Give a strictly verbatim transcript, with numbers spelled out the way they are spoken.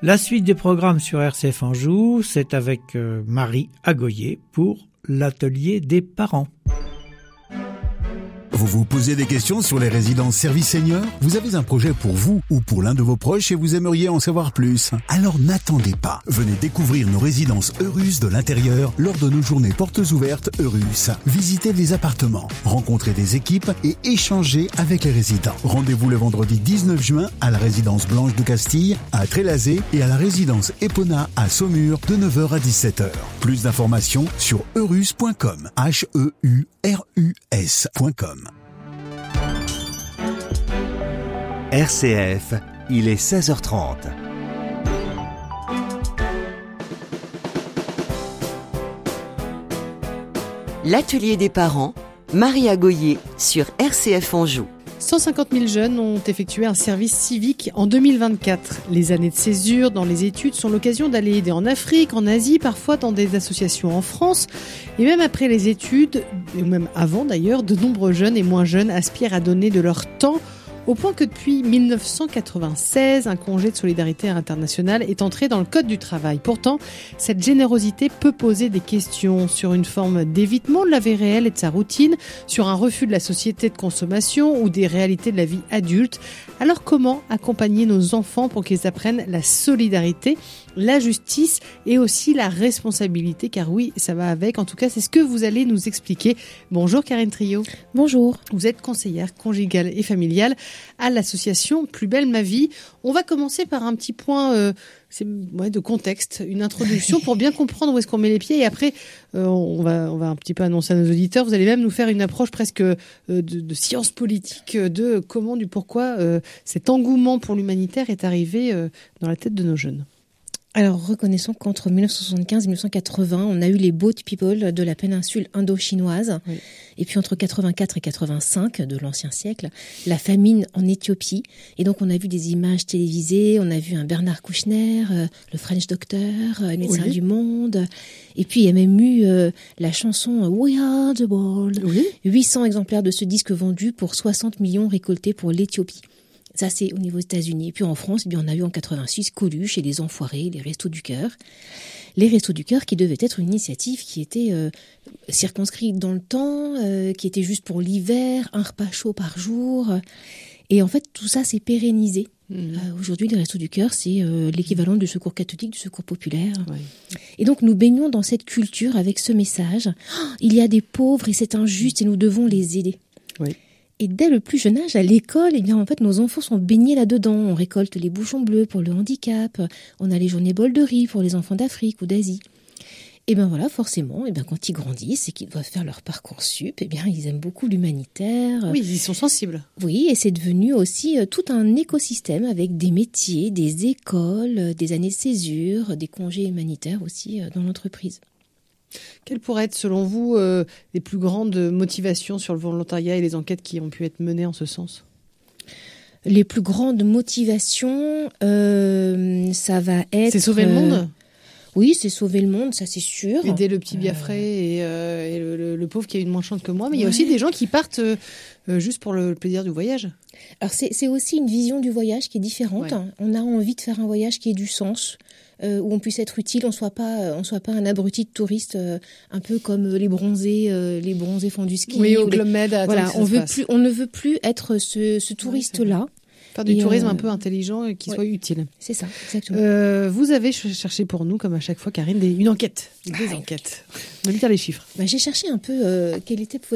La suite des programmes sur R C F Anjou, c'est avec euh, Marie Agoyer pour l'atelier des parents. Vous vous posez des questions sur les résidences services seniors ? Vous avez un projet pour vous ou pour l'un de vos proches et vous aimeriez en savoir plus ? Alors n'attendez pas. Venez découvrir nos résidences Eurus de l'intérieur lors de nos journées portes ouvertes Eurus. Visitez les appartements, rencontrez des équipes et échangez avec les résidents. Rendez-vous le vendredi dix-neuf juin à la résidence Blanche de Castille, à Trélazé et à la résidence Epona à Saumur de neuf heures à dix-sept heures. Plus d'informations sur eurus point com. H E U R U S point com. R C F, il est seize heures trente. L'atelier des parents, Marie Agoyer sur R C F Anjou. cent cinquante mille jeunes ont effectué un service civique en deux mille vingt-quatre. Les années de césure dans les études sont l'occasion d'aller aider en Afrique, en Asie, parfois dans des associations en France. Et même après les études, et même avant d'ailleurs, de nombreux jeunes et moins jeunes aspirent à donner de leur temps, au point que depuis mille neuf cent quatre-vingt-seize, un congé de solidarité internationale est entré dans le Code du travail. Pourtant, cette générosité peut poser des questions sur une forme d'évitement de la vie réelle et de sa routine, sur un refus de la société de consommation ou des réalités de la vie adulte. Alors comment accompagner nos enfants pour qu'ils apprennent la solidarité, la justice et aussi la responsabilité ? Car oui, ça va avec. En tout cas, c'est ce que vous allez nous expliquer. Bonjour Karine Trio. Bonjour. Vous êtes conseillère conjugale et familiale à l'association Plus belle ma vie. On va commencer par un petit point euh, c'est, ouais, de contexte, une introduction pour bien comprendre où est-ce qu'on met les pieds. Et après, euh, on va on va un petit peu annoncer à nos auditeurs. Vous allez même nous faire une approche presque euh, de, de science politique, de comment, du pourquoi euh, cet engouement pour l'humanitaire est arrivé euh, dans la tête de nos jeunes. Alors, reconnaissons qu'entre dix-neuf cent soixante-quinze et dix-neuf cent quatre-vingts, on a eu les boat people de la péninsule indo-chinoise. Oui. Et puis, entre quatre-vingt-quatre et quatre-vingt-cinq de l'ancien siècle, la famine en Éthiopie. Et donc, on a vu des images télévisées, on a vu un Bernard Kouchner, euh, le French Doctor, euh, médecin oui. du monde. Et puis, il y a même eu euh, la chanson We Are the World. Oui. huit cents exemplaires de ce disque vendus pour soixante millions récoltés pour l'Éthiopie. Ça, c'est au niveau des États-Unis. Et puis en France, eh bien, on a eu en quatre-vingt-six Coluche et les Enfoirés, les Restos du Cœur. Les Restos du Cœur qui devaient être une initiative qui était euh, circonscrite dans le temps, euh, qui était juste pour l'hiver, un repas chaud par jour. Et en fait, tout ça s'est pérennisé. Mmh. Euh, aujourd'hui, les Restos du Cœur, c'est euh, l'équivalent du secours catholique, du secours populaire. Oui. Et donc, nous baignons dans cette culture avec ce message. Oh, il y a des pauvres et c'est injuste et nous devons les aider. Oui. Et dès le plus jeune âge, à l'école, eh bien, en fait, nos enfants sont baignés là-dedans. On récolte les bouchons bleus pour le handicap. On a les journées bol de riz pour les enfants d'Afrique ou d'Asie. Et bien voilà, forcément, et bien quand ils grandissent et qu'ils doivent faire leur Parcoursup, et bien ils aiment beaucoup l'humanitaire. Oui, ils sont sensibles. Oui, et c'est devenu aussi tout un écosystème avec des métiers, des écoles, des années de césure, des congés humanitaires aussi dans l'entreprise. Quelles pourraient être, selon vous, euh, les plus grandes motivations sur le volontariat et les enquêtes qui ont pu être menées en ce sens ? Les plus grandes motivations, euh, ça va être... C'est sauver le monde ? euh, Oui, c'est sauver le monde, ça c'est sûr. Aider le petit Biafré euh... et, euh, et le, le, le pauvre qui a eu de moins chance que moi. Mais ouais. Il y a aussi des gens qui partent euh, juste pour le plaisir du voyage. Alors c'est, c'est aussi une vision du voyage qui est différente. Ouais. On a envie de faire un voyage qui ait du sens, euh, où on puisse être utile, on soit pas, on soit pas un abruti de touriste, euh, un peu comme les bronzés, euh, les bronzés font du ski. Oui, au Club Med. Voilà, on veut plus, on ne veut plus être ce, ce touriste-là. Ouais, faire du et tourisme euh... un peu intelligent et qui ouais. soit utile. C'est ça, exactement. Euh, vous avez cherché pour nous, comme à chaque fois, Karine, des, une enquête, des ah, enquêtes. On va me dire les chiffres. Bah, j'ai cherché un peu euh, quel était